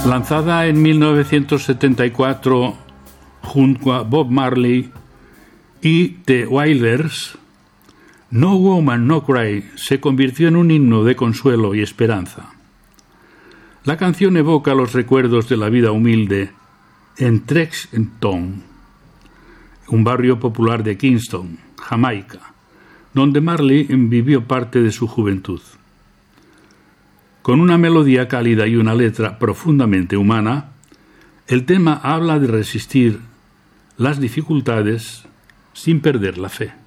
Lanzada en 1974 junto a Bob Marley y The Wailers, No Woman No Cry se convirtió en un himno de consuelo y esperanza. La canción evoca los recuerdos de la vida humilde en Trenton, un barrio popular de Kingston, Jamaica, donde Marley vivió parte de su juventud. Con una melodía cálida y una letra profundamente humana, el tema habla de resistir las dificultades sin perder la fe.